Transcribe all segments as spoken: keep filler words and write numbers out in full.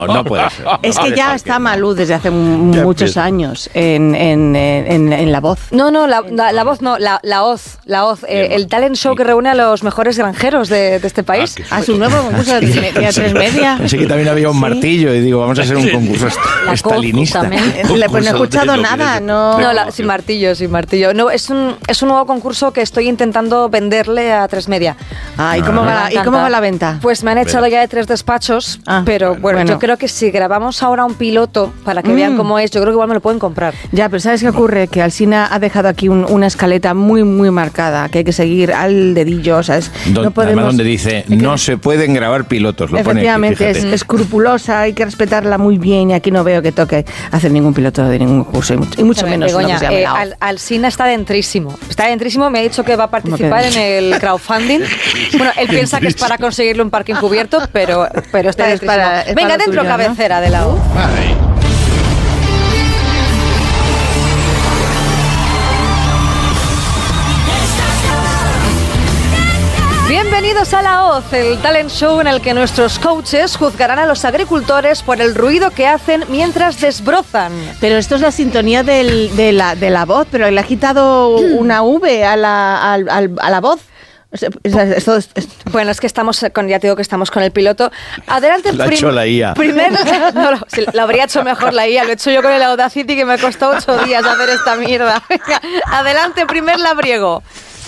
No puede ser. Es que ya está Malú desde hace muchos años en, en, en, en La Voz. No, no, la, la, la Voz no, la, la Oz, la Oz, eh, el talent show que reúne a los mejores granjeros de, de este país. Ah, a su nuevo concurso de tres media. Pensé que también había un ¿Sí? martillo y digo, vamos a hacer un concurso la estalinista. Le, pues no he escuchado nada, no. No, la, sin martillo, sin martillo. No, es un, es un nuevo concurso que estoy intentando venderle a tres media. Ah, ¿y cómo, ah, va, ¿y cómo va la venta? Pues me han echado ya de tres despachos, ah, pero bueno, bueno, yo creo que si grabamos ahora un piloto para que mm. vean cómo es, yo creo que igual me lo pueden comprar. Ya, pero ¿sabes qué ocurre? Que Alsina ha dejado aquí un, una escaleta muy, muy marcada, que hay que seguir al dedillo, ¿sabes? Don, no podemos, además donde dice, que, no se pueden grabar pilotos, lo efectivamente, pone aquí, es escrupulosa, hay que respetarla muy bien y aquí no veo que toque hacer ningún piloto de ningún curso y mucho, y mucho menos Begoña, no que eh, Al, Alsina está dentrísimo, está dentrísimo, me ha dicho que va a participar en el crowdfunding. Bueno, él piensa que es para conseguirle un parking cubierto, pero, pero está pero es para, es Venga, para dentro tuyo, cabecera, ¿no? de la U. Vale. Bienvenidos a La Hoz, el talent show en el que nuestros coaches juzgarán a los agricultores por el ruido que hacen mientras desbrozan. Pero esto es la sintonía del, de, la, de la voz, pero le ha quitado una V a la, a, a, a la voz. Esto, esto, bueno, es que estamos con, ya te digo que estamos con el piloto. Adelante, la ha hecho la I A. Primer, no, lo, sí, lo habría hecho mejor la I A. Lo he hecho yo con el Audacity, que me costó ocho días hacer esta mierda. Venga, adelante, primer labriego.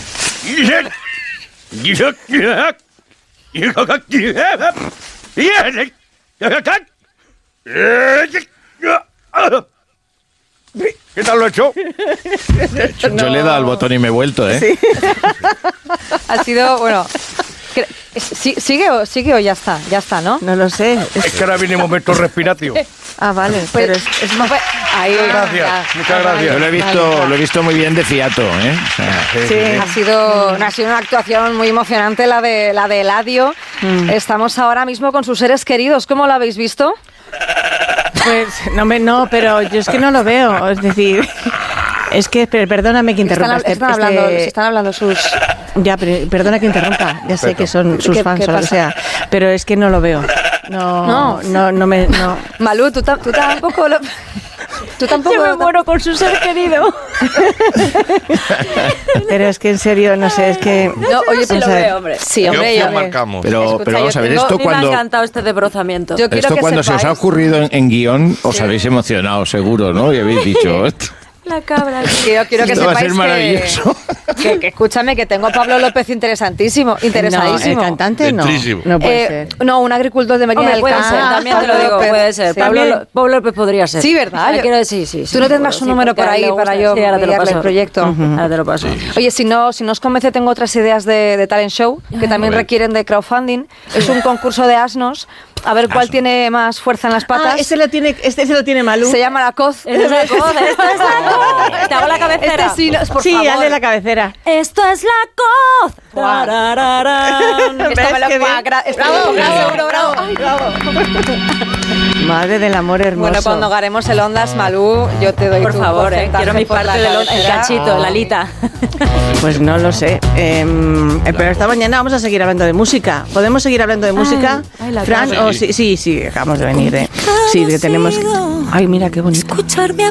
¿Qué tal lo he hecho? Yo no. le he dado al botón y me he vuelto, ¿eh? Sí. Ha sido, bueno... ¿Sigue o, ¿Sigue o ya está? Ya está, ¿no? No lo sé. Es, es que ahora viene momento respiratio. Ah, vale. Pues, pero es, es más... Ahí, muchas gracias, ya. muchas gracias. Yo lo he visto, vale, lo he visto muy bien de fiato, ¿eh? O sea, sí, sí, sí. Ha sido, ha sido una actuación muy emocionante la de la de Eladio. Mm. Estamos ahora mismo con sus seres queridos. ¿Cómo lo habéis visto? Pues no, me, no, pero yo es que no lo veo. Es decir, es que perdóname que interrumpa. Están, están, este, hablando, se están hablando sus... Ya, pero, perdona que interrumpa. Ya sé que son sus ¿Qué, fans qué o lo que sea, pero es que no lo veo. No, no, no, no me... No. Malú, tú, tú tampoco lo... Tú tampoco... Yo me muero con su ser querido. Pero es que en serio, no sé, es que... No, oye, sí lo veo, hombre. Sí, hombre, yo... marcamos. Pero, Escucha, pero vamos a ver, tengo, esto cuando... Me ha encantado este desbrozamiento. Yo esto que cuando sepáis... se os ha ocurrido en, en guión, os sí. habéis emocionado, seguro, ¿no? Y habéis dicho... Esto. La cabra. Que yo quiero que esto sepáis va a ser maravilloso. Que, que, que escúchame, que tengo a Pablo López interesantísimo, interesadísimo. No, el cantante no. No puede eh, ser. No, un agricultor de Medina del puede Campo. ser, también te lo digo, puede ser. Sí. Pablo, Pablo López podría ser. Sí, ¿verdad? O sea, yo, quiero decir, sí, sí. Tú no tendrás sí, un número por ahí para yo sí, ahora te lo paso. El proyecto. Uh-huh. Ahora te lo paso. Sí. Oye, si no, si no os convence, tengo otras ideas de, de talent show que también requieren de crowdfunding. Es un concurso de asnos. A ver cuál Asno. tiene más fuerza en las patas. Ah, ese lo tiene, este se lo tiene Malú. Se llama la coz. Es la coz, esta es la coz. Te hago la cabecera. Este sí, no, por sí, favor. hazle la cabecera. Esto es la coz. Esto me lo bravo, bravo, bravo, bravo. Ay, bravo. Madre del amor hermoso. Bueno, cuando haremos el Ondas, Malú, yo te doy por tu favor, eh, quiero mi parte del el cachito, oh. la alita. Pues no lo sé. Eh, pero esta mañana vamos a seguir hablando de música. ¿Podemos seguir hablando de música? Ay, ay, Fran, sí. Oh, sí, sí, sí, acabamos de venir. Eh. Sí, que tenemos. Ay, mira qué bonito. Escucharme